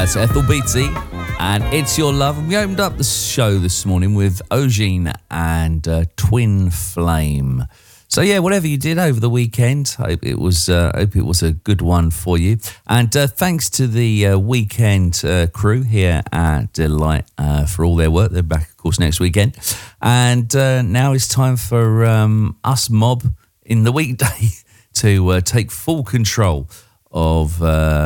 It's Ethel Beatty and It's Your Love. And we opened up the show this morning with Ogene and Twin Flame. So yeah, whatever you did over the weekend, hope it was a good one for you. And thanks to the weekend crew here at Delight for all their work. They're back, of course, next weekend. And now it's time for us mob in the weekday to take full control of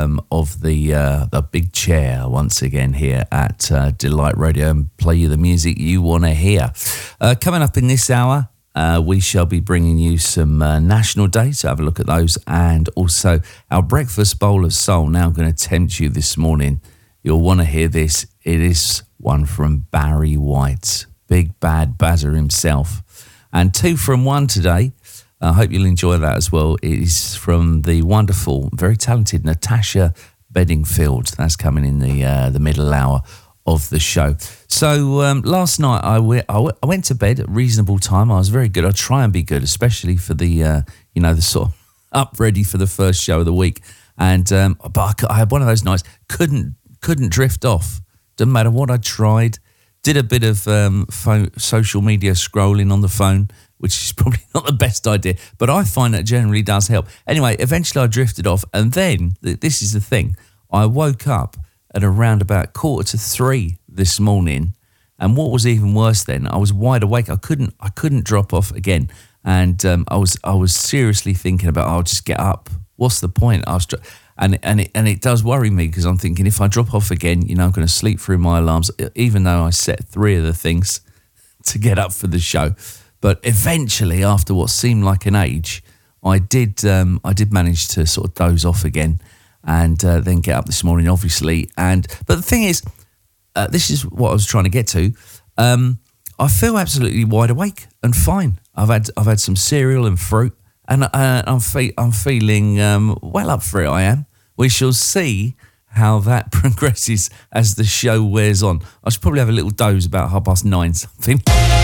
the big chair once again here at Delight Radio and play you the music you want to hear. Coming up in this hour, we shall be bringing you some national days, so have a look at those, and also our breakfast bowl of soul. Now I'm going to tempt you this morning. You'll want to hear this. It is one from Barry White, Big Bad Bazzer himself. And 2 from 1 today. I hope you'll enjoy that as well. It is from the wonderful, very talented Natasha Bedingfield. That's coming in the middle hour of the show. So last night I went to bed at a reasonable time. I was very good. I try and be good, especially for the the sort of up ready for the first show of the week. And but I had one of those nights. Couldn't drift off. Doesn't matter what I tried. Did a bit of social media scrolling on the phone, which is probably not the best idea, but I find that generally does help. Anyway, eventually I drifted off, and then, this is the thing, I woke up at around about 2:45 this morning, and what was even worse then, I was wide awake. I couldn't drop off again, and I was seriously thinking about, I'll just get up. What's the point? And it does worry me, because I'm thinking if I drop off again, I'm going to sleep through my alarms, even though I set 3 of the things to get up for the show. But eventually, after what seemed like an age, I did manage to sort of doze off again, and then get up this morning, obviously. But the thing is, this is what I was trying to get to. I feel absolutely wide awake and fine. I've had some cereal and fruit, and I'm feeling well up for it. I am. We shall see how that progresses as the show wears on. I should probably have a little doze about 9:30 something.